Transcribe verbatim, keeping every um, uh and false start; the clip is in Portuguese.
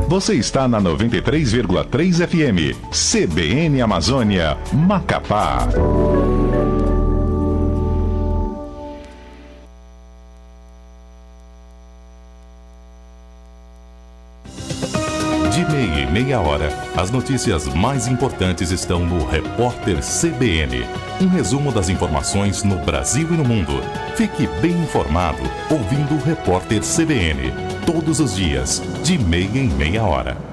Você está na noventa e três vírgula três F M, C B N Amazônia, Macapá. De meia e meia hora, as notícias mais importantes estão no Repórter C B N. Um resumo das informações no Brasil e no mundo. Fique bem informado ouvindo o Repórter C B N. Todos os dias, de meia em meia hora.